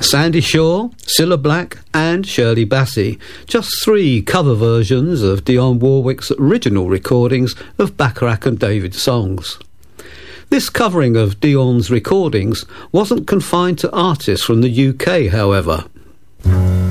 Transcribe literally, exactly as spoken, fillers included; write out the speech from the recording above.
Sandy Shaw, Cilla Black and Shirley Bassey, just three cover versions of Dionne Warwick's original recordings of Bacharach and David songs. This covering of Dionne's recordings wasn't confined to artists from the U K, however.